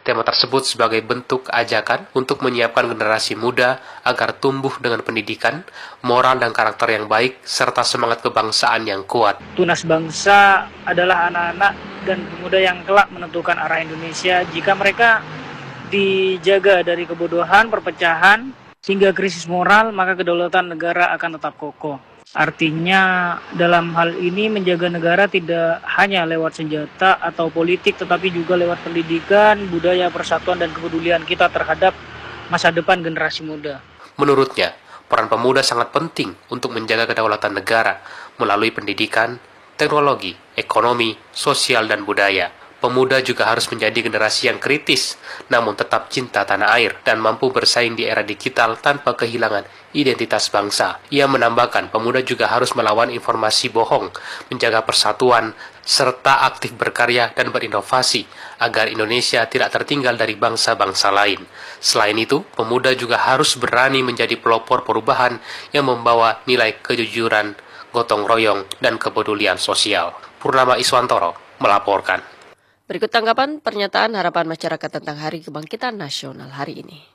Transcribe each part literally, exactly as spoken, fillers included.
Tema tersebut sebagai bentuk ajakan untuk menyiapkan generasi muda agar tumbuh dengan pendidikan, moral dan karakter yang baik, serta semangat kebangsaan yang kuat. Tunas bangsa adalah anak-anak dan pemuda yang kelak menentukan arah Indonesia jika mereka dijaga dari kebodohan, perpecahan, hingga krisis moral, maka kedaulatan negara akan tetap kokoh. Artinya dalam hal ini menjaga negara tidak hanya lewat senjata atau politik, tetapi juga lewat pendidikan, budaya, persatuan, dan kepedulian kita terhadap masa depan generasi muda. Menurutnya, peran pemuda sangat penting untuk menjaga kedaulatan negara melalui pendidikan, teknologi, ekonomi, sosial, dan budaya. Pemuda juga harus menjadi generasi yang kritis, namun tetap cinta tanah air dan mampu bersaing di era digital tanpa kehilangan identitas bangsa. Ia menambahkan, pemuda juga harus melawan informasi bohong, menjaga persatuan, serta aktif berkarya dan berinovasi agar Indonesia tidak tertinggal dari bangsa-bangsa lain. Selain itu, pemuda juga harus berani menjadi pelopor perubahan yang membawa nilai kejujuran, gotong royong, dan kepedulian sosial. Purnama Iswantoro melaporkan. Berikut tanggapan pernyataan harapan masyarakat tentang Hari Kebangkitan Nasional hari ini.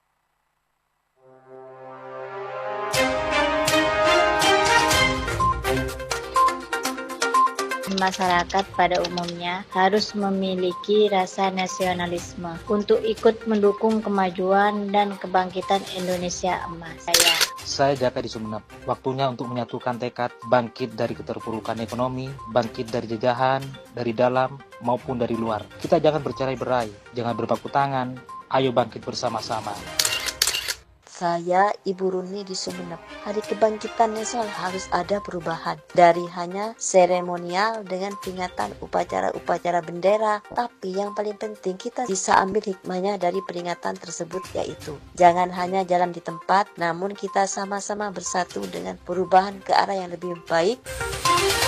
Masyarakat pada umumnya harus memiliki rasa nasionalisme untuk ikut mendukung kemajuan dan kebangkitan Indonesia emas. Saya Saya Jaka di Sumeneb. Waktunya untuk menyatukan tekad bangkit dari keterpurukan ekonomi, bangkit dari jajahan, dari dalam maupun dari luar. Kita jangan bercerai-berai, jangan berbaku tangan, ayo bangkit bersama-sama. Saya Ibu Runi di Sumeneb. Hari Kebangkitan Nasional harus ada perubahan. Dari hanya seremonial dengan peringatan upacara-upacara bendera. Tapi yang paling penting kita bisa ambil hikmahnya dari peringatan tersebut, yaitu jangan hanya jalan di tempat, namun kita sama-sama bersatu dengan perubahan ke arah yang lebih baik.